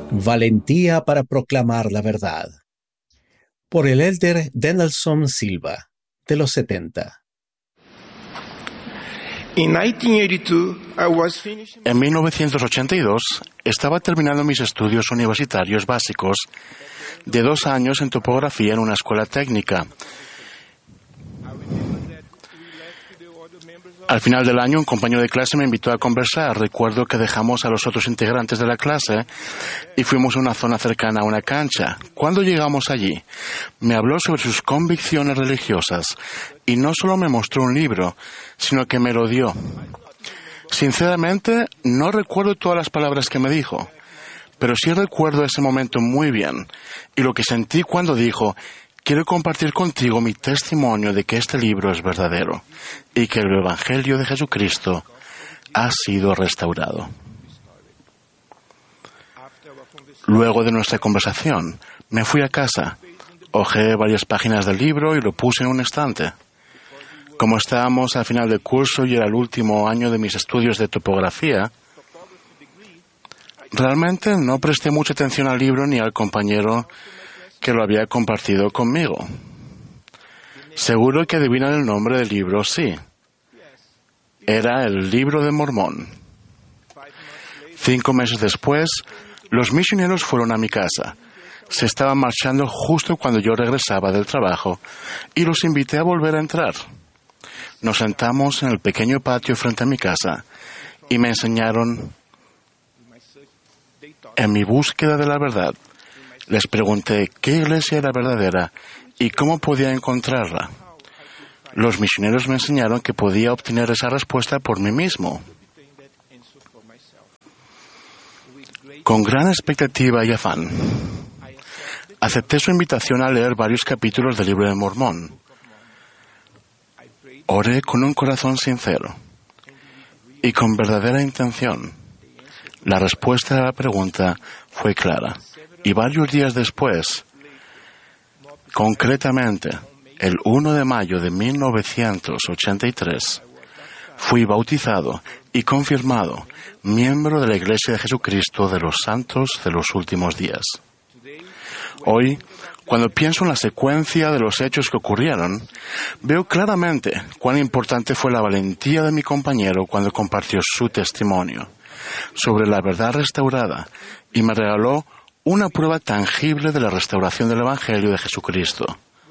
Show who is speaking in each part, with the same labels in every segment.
Speaker 1: Valentía para proclamar la verdad. Por el elder Denelson Silva, de los 70.
Speaker 2: En 1982 estaba terminando mis estudios universitarios básicos de 2 años en topografía en una escuela técnica. Al final del año, un compañero de clase me invitó a conversar. Recuerdo que dejamos a los otros integrantes de la clase y fuimos a una zona cercana a una cancha. Cuando llegamos allí, me habló sobre sus convicciones religiosas y no solo me mostró un libro, sino que me lo dio. Sinceramente, no recuerdo todas las palabras que me dijo, pero sí recuerdo ese momento muy bien y lo que sentí cuando dijo: quiero compartir contigo mi testimonio de que este libro es verdadero y que el Evangelio de Jesucristo ha sido restaurado. Luego de nuestra conversación, me fui a casa, hojeé varias páginas del libro y lo puse en un estante. Como estábamos al final del curso y era el último año de mis estudios de topografía, realmente no presté mucha atención al libro ni al compañero que lo había compartido conmigo. Seguro que adivinan el nombre del libro, sí. Era el Libro de Mormón. 5 meses después, los misioneros fueron a mi casa. Se estaban marchando justo cuando yo regresaba del trabajo y los invité a volver a entrar. Nos sentamos en el pequeño patio frente a mi casa y me enseñaron. En mi búsqueda de la verdad, les pregunté qué iglesia era verdadera y cómo podía encontrarla. Los misioneros me enseñaron que podía obtener esa respuesta por mí mismo. Con gran expectativa y afán, acepté su invitación a leer varios capítulos del Libro de Mormón. Oré con un corazón sincero y con verdadera intención. La respuesta a la pregunta fue clara. Y varios días después, concretamente el 1 de mayo de 1983, fui bautizado y confirmado miembro de la Iglesia de Jesucristo de los Santos de los Últimos Días. Hoy, cuando pienso en la secuencia de los hechos que ocurrieron, veo claramente cuán importante fue la valentía de mi compañero cuando compartió su testimonio sobre la verdad restaurada y me regaló una prueba tangible de la restauración del Evangelio de Jesucristo.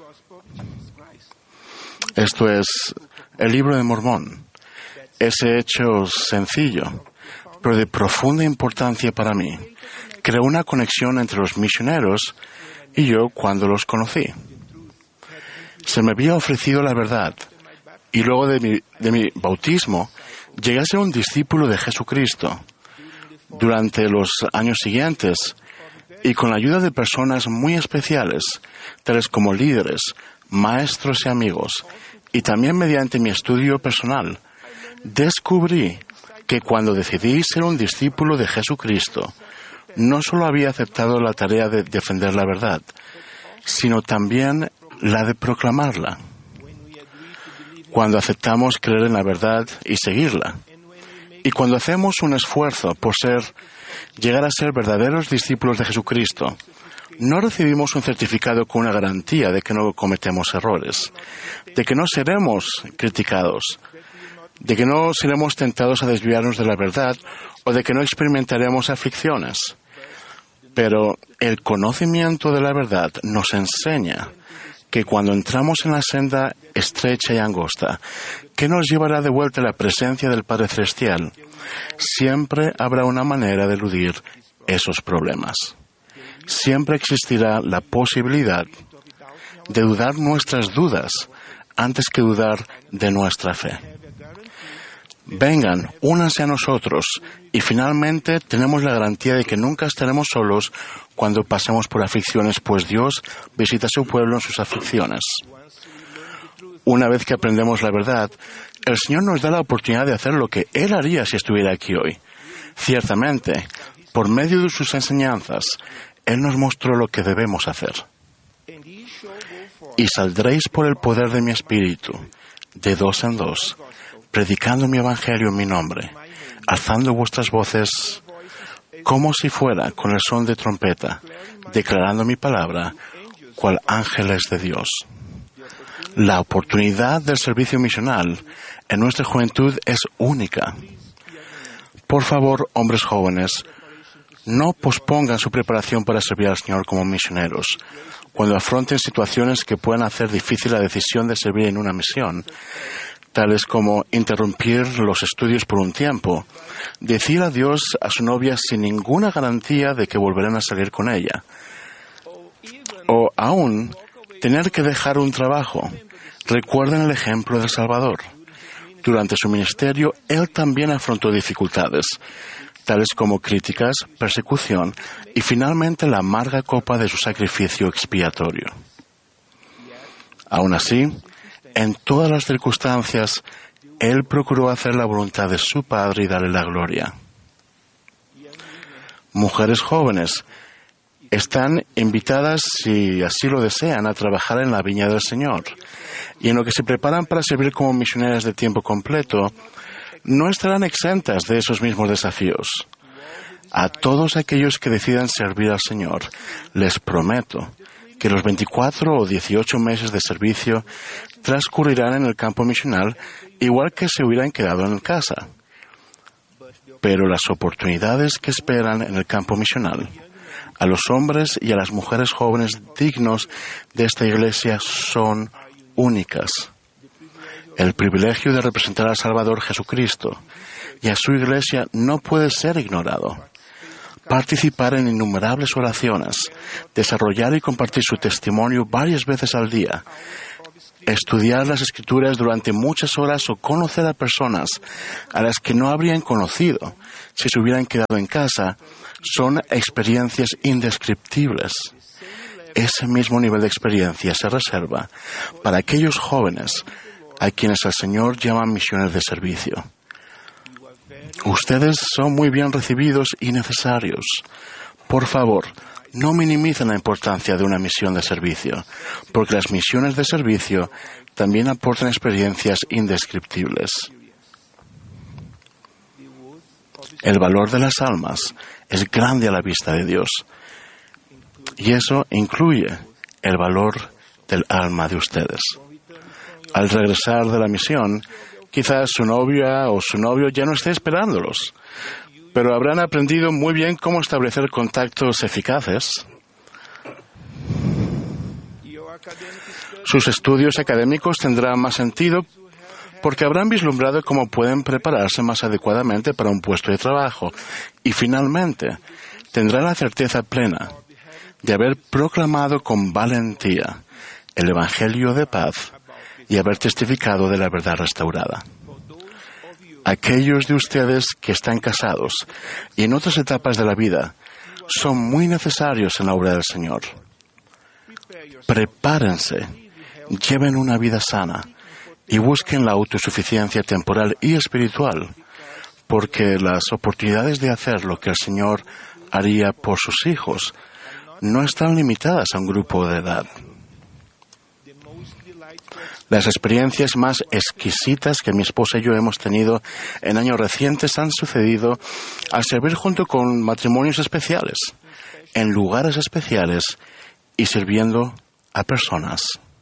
Speaker 2: Esto es el Libro de Mormón. Ese hecho sencillo, pero de profunda importancia para mí, creó una conexión entre los misioneros y yo cuando los conocí. Se me había ofrecido la verdad y luego de mi bautismo llegué a ser un discípulo de Jesucristo. Durante los años siguientes, y con la ayuda de personas muy especiales, tales como líderes, maestros y amigos, y también mediante mi estudio personal, descubrí que cuando decidí ser un discípulo de Jesucristo, no solo había aceptado la tarea de defender la verdad, sino también la de proclamarla. Cuando aceptamos creer en la verdad y seguirla, y cuando hacemos un esfuerzo por llegar a ser verdaderos discípulos de Jesucristo, no recibimos un certificado con una garantía de que no cometemos errores, de que no seremos criticados, de que no seremos tentados a desviarnos de la verdad o de que no experimentaremos aflicciones. Pero el conocimiento de la verdad nos enseña que cuando entramos en la senda estrecha y angosta, que nos llevará de vuelta a la presencia del Padre Celestial, siempre habrá una manera de eludir esos problemas. Siempre existirá la posibilidad de dudar nuestras dudas antes que dudar de nuestra fe. Vengan, únanse a nosotros y finalmente tenemos la garantía de que nunca estaremos solos cuando pasemos por aflicciones, pues Dios visita a su pueblo en sus aflicciones. Una vez que aprendemos la verdad, el Señor nos da la oportunidad de hacer lo que Él haría si estuviera aquí hoy. Ciertamente, por medio de sus enseñanzas, Él nos mostró lo que debemos hacer. Y saldréis por el poder de mi Espíritu, de 2 en 2, predicando mi Evangelio en mi nombre, alzando vuestras voces como si fuera con el son de trompeta, declarando mi palabra, cual ángeles de Dios. La oportunidad del servicio misional en nuestra juventud es única. Por favor, hombres jóvenes, no pospongan su preparación para servir al Señor como misioneros. Cuando afronten situaciones que puedan hacer difícil la decisión de servir en una misión, tales como interrumpir los estudios por un tiempo, decir adiós a su novia sin ninguna garantía de que volverán a salir con ella, o aún tener que dejar un trabajo. Recuerden el ejemplo del Salvador. Durante su ministerio, Él también afrontó dificultades, tales como críticas, persecución y finalmente la amarga copa de su sacrificio expiatorio. Aún así, en todas las circunstancias, Él procuró hacer la voluntad de su Padre y darle la gloria. Mujeres jóvenes están invitadas, si así lo desean, a trabajar en la viña del Señor. Y en lo que se preparan para servir como misioneras de tiempo completo, no estarán exentas de esos mismos desafíos. A todos aquellos que decidan servir al Señor, les prometo que los 24 o 18 meses de servicio transcurrirán en el campo misional igual que se hubieran quedado en casa. Pero las oportunidades que esperan en el campo misional a los hombres y a las mujeres jóvenes dignos de esta iglesia son únicas. El privilegio de representar al Salvador Jesucristo y a su iglesia no puede ser ignorado. Participar en innumerables oraciones, desarrollar y compartir su testimonio varias veces al día, estudiar las Escrituras durante muchas horas o conocer a personas a las que no habrían conocido si se hubieran quedado en casa, son experiencias indescriptibles. Ese mismo nivel de experiencia se reserva para aquellos jóvenes a quienes el Señor llama misiones de servicio. Ustedes son muy bien recibidos y necesarios. Por favor, no minimicen la importancia de una misión de servicio, porque las misiones de servicio también aportan experiencias indescriptibles. El valor de las almas es grande a la vista de Dios, y eso incluye el valor del alma de ustedes. Al regresar de la misión, quizás su novia o su novio ya no esté esperándolos, pero habrán aprendido muy bien cómo establecer contactos eficaces. Sus estudios académicos tendrán más sentido porque habrán vislumbrado cómo pueden prepararse más adecuadamente para un puesto de trabajo y finalmente tendrán la certeza plena de haber proclamado con valentía el Evangelio de paz y haber testificado de la verdad restaurada. Aquellos de ustedes que están casados y en otras etapas de la vida son muy necesarios en la obra del Señor. Prepárense, lleven una vida sana y busquen la autosuficiencia temporal y espiritual, porque las oportunidades de hacer lo que el Señor haría por sus hijos no están limitadas a un grupo de edad. Las experiencias más exquisitas que mi esposa y yo hemos tenido en años recientes han sucedido al servir junto con matrimonios especiales, en lugares especiales y sirviendo a personas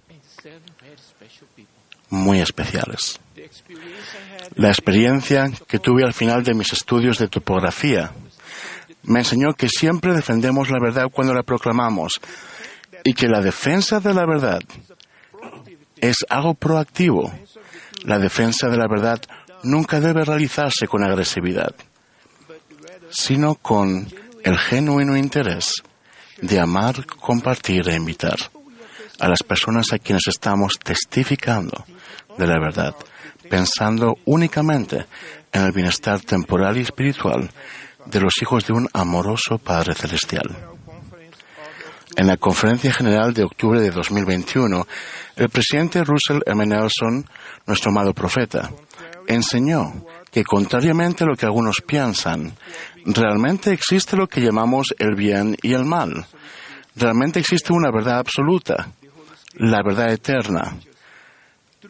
Speaker 2: muy especiales. La experiencia que tuve al final de mis estudios de topografía me enseñó que siempre defendemos la verdad cuando la proclamamos y que la defensa de la verdad es algo proactivo. La defensa de la verdad nunca debe realizarse con agresividad, sino con el genuino interés de amar, compartir e invitar a las personas a quienes estamos testificando de la verdad, pensando únicamente en el bienestar temporal y espiritual de los hijos de un amoroso Padre Celestial. En la Conferencia General de octubre de 2021, el presidente Russell M. Nelson, nuestro amado profeta, enseñó que, contrariamente a lo que algunos piensan, realmente existe lo que llamamos el bien y el mal. Realmente existe una verdad absoluta, la verdad eterna.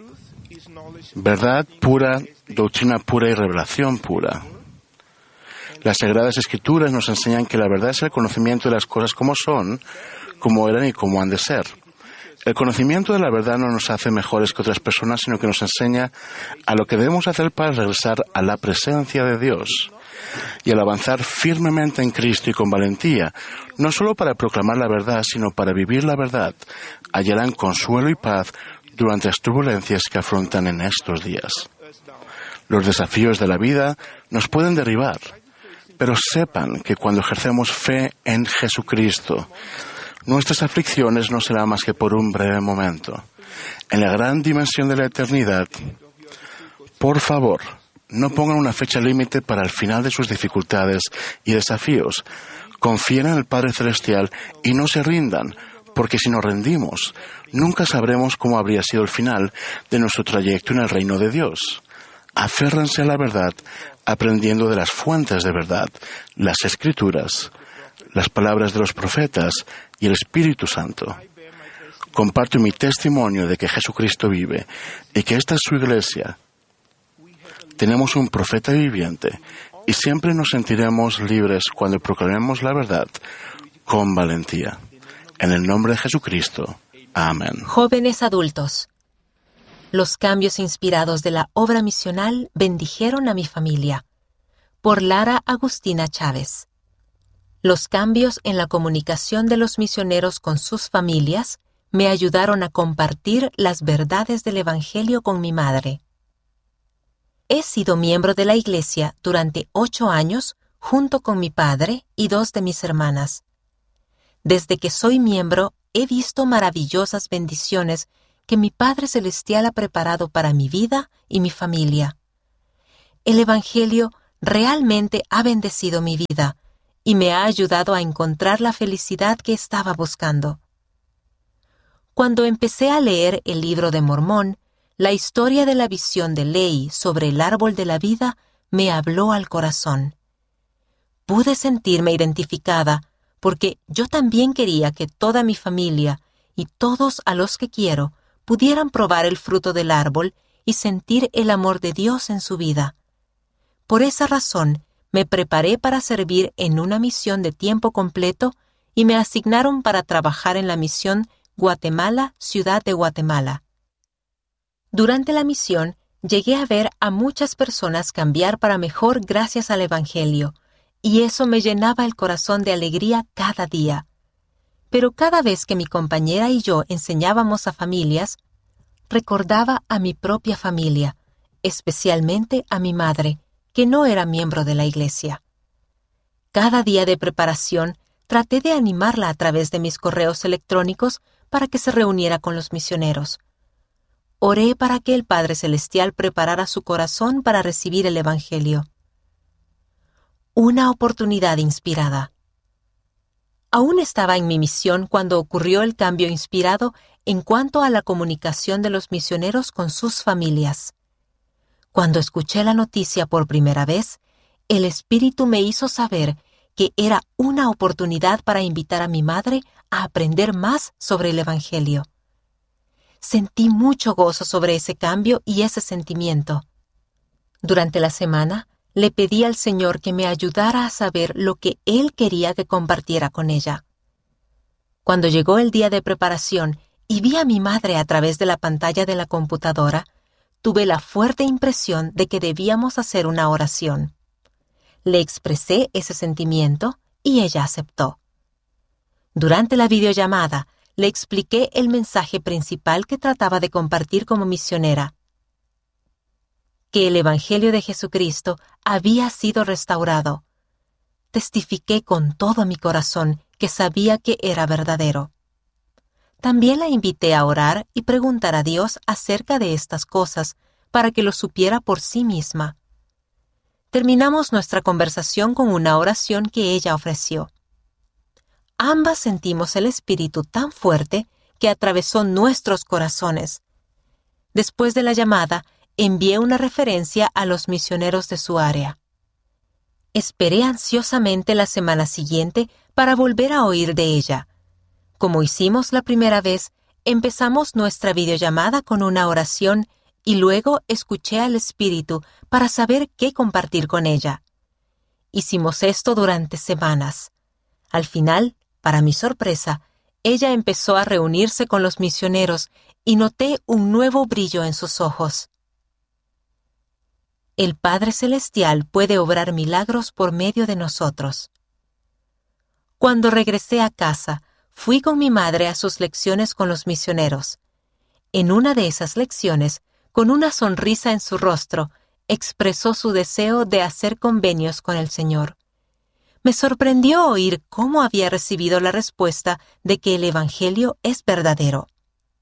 Speaker 2: Verdad pura, doctrina pura y revelación pura. Las Sagradas Escrituras nos enseñan que la verdad es el conocimiento de las cosas como son, como eran y como han de ser. El conocimiento de la verdad no nos hace mejores que otras personas, sino que nos enseña a lo que debemos hacer para regresar a la presencia de Dios y al avanzar firmemente en Cristo y con valentía, no solo para proclamar la verdad, sino para vivir la verdad, hallarán consuelo y paz durante las turbulencias que afrontan en estos días. Los desafíos de la vida nos pueden derribar, pero sepan que cuando ejercemos fe en Jesucristo, nuestras aflicciones no serán más que por un breve momento. En la gran dimensión de la eternidad, por favor, no pongan una fecha límite para el final de sus dificultades y desafíos. Confíen en el Padre Celestial y no se rindan, porque si nos rendimos, nunca sabremos cómo habría sido el final de nuestro trayecto en el reino de Dios. Aférrense a la verdad, aprendiendo de las fuentes de verdad, las Escrituras, las palabras de los profetas y el Espíritu Santo. Comparto mi testimonio de que Jesucristo vive y que esta es su iglesia. Tenemos un profeta viviente y siempre nos sentiremos libres cuando proclamemos la verdad con valentía. En el nombre de Jesucristo. Amén.
Speaker 3: Jóvenes adultos. Los cambios inspirados de la obra misional bendijeron a mi familia. Por Lara Agustina Chávez. Los cambios en la comunicación de los misioneros con sus familias me ayudaron a compartir las verdades del Evangelio con mi madre. He sido miembro de la Iglesia durante 8 años junto con mi padre y 2 de mis hermanas. Desde que soy miembro, he visto maravillosas bendiciones que mi Padre Celestial ha preparado para mi vida y mi familia. El Evangelio realmente ha bendecido mi vida y me ha ayudado a encontrar la felicidad que estaba buscando. Cuando empecé a leer el Libro de Mormón, la historia de la visión de Lehi sobre el árbol de la vida me habló al corazón. Pude sentirme identificada porque yo también quería que toda mi familia y todos a los que quiero pudieran probar el fruto del árbol y sentir el amor de Dios en su vida. Por esa razón, me preparé para servir en una misión de tiempo completo y me asignaron para trabajar en la misión Guatemala, Ciudad de Guatemala. Durante la misión, llegué a ver a muchas personas cambiar para mejor gracias al Evangelio, y eso me llenaba el corazón de alegría cada día. Pero cada vez que mi compañera y yo enseñábamos a familias, recordaba a mi propia familia, especialmente a mi madre, que no era miembro de la iglesia. Cada día de preparación traté de animarla a través de mis correos electrónicos para que se reuniera con los misioneros. Oré para que el Padre Celestial preparara su corazón para recibir el Evangelio. Una oportunidad inspirada. Aún estaba en mi misión cuando ocurrió el cambio inspirado en cuanto a la comunicación de los misioneros con sus familias. Cuando escuché la noticia por primera vez, el Espíritu me hizo saber que era una oportunidad para invitar a mi madre a aprender más sobre el Evangelio. Sentí mucho gozo sobre ese cambio y ese sentimiento. Durante la semana, le pedí al Señor que me ayudara a saber lo que Él quería que compartiera con ella. Cuando llegó el día de preparación y vi a mi madre a través de la pantalla de la computadora, tuve la fuerte impresión de que debíamos hacer una oración. Le expresé ese sentimiento y ella aceptó. Durante la videollamada, le expliqué el mensaje principal que trataba de compartir como misionera: que el Evangelio de Jesucristo había sido restaurado. Testifiqué con todo mi corazón que sabía que era verdadero. También la invité a orar y preguntar a Dios acerca de estas cosas para que lo supiera por sí misma. Terminamos nuestra conversación con una oración que ella ofreció. Ambas sentimos el Espíritu tan fuerte que atravesó nuestros corazones. Después de la llamada, envié una referencia a los misioneros de su área. Esperé ansiosamente la semana siguiente para volver a oír de ella. Como hicimos la primera vez, empezamos nuestra videollamada con una oración y luego escuché al Espíritu para saber qué compartir con ella. Hicimos esto durante semanas. Al final, para mi sorpresa, ella empezó a reunirse con los misioneros y noté un nuevo brillo en sus ojos. El Padre Celestial puede obrar milagros por medio de nosotros. Cuando regresé a casa, fui con mi madre a sus lecciones con los misioneros. En una de esas lecciones, con una sonrisa en su rostro, expresó su deseo de hacer convenios con el Señor. Me sorprendió oír cómo había recibido la respuesta de que el Evangelio es verdadero.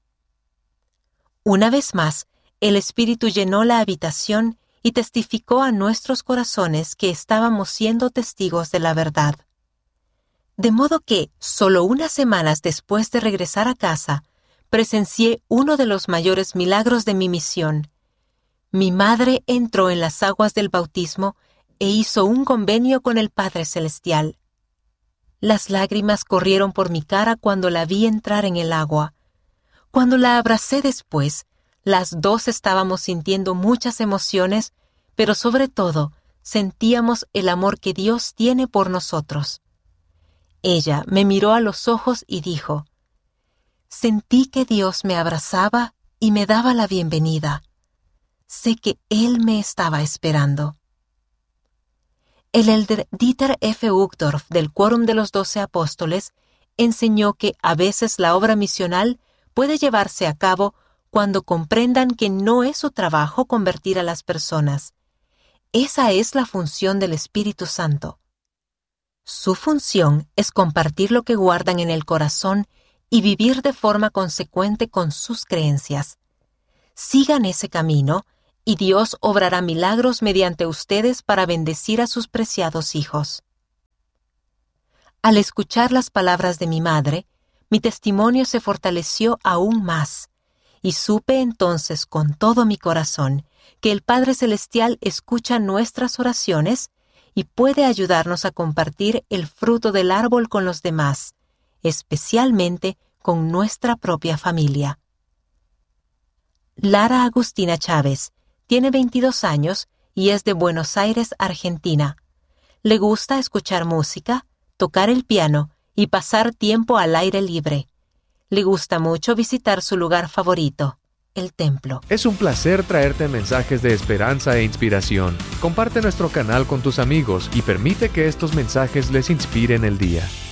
Speaker 3: Una vez más, el Espíritu llenó la habitación y testificó a nuestros corazones que estábamos siendo testigos de la verdad. De modo que, solo unas semanas después de regresar a casa, presencié uno de los mayores milagros de mi misión. Mi madre entró en las aguas del bautismo e hizo un convenio con el Padre Celestial. Las lágrimas corrieron por mi cara cuando la vi entrar en el agua. Cuando la abracé después, las dos estábamos sintiendo muchas emociones, pero sobre todo sentíamos el amor que Dios tiene por nosotros. Ella me miró a los ojos y dijo: «Sentí que Dios me abrazaba y me daba la bienvenida. Sé que Él me estaba esperando». El elder Dieter F. Uchtdorf del Quórum de los 12 Apóstoles enseñó que a veces la obra misional puede llevarse a cabo cuando comprendan que no es su trabajo convertir a las personas. Esa es la función del Espíritu Santo. Su función es compartir lo que guardan en el corazón y vivir de forma consecuente con sus creencias. Sigan ese camino y Dios obrará milagros mediante ustedes para bendecir a sus preciados hijos. Al escuchar las palabras de mi madre, mi testimonio se fortaleció aún más, y supe entonces con todo mi corazón que el Padre Celestial escucha nuestras oraciones y puede ayudarnos a compartir el fruto del árbol con los demás, especialmente con nuestra propia familia. Lara Agustina Chávez tiene 22 años y es de Buenos Aires, Argentina. Le gusta escuchar música, tocar el piano y pasar tiempo al aire libre. Le gusta mucho visitar su lugar favorito, el templo.
Speaker 4: Es un placer traerte mensajes de esperanza e inspiración. Comparte nuestro canal con tus amigos y permite que estos mensajes les inspiren el día.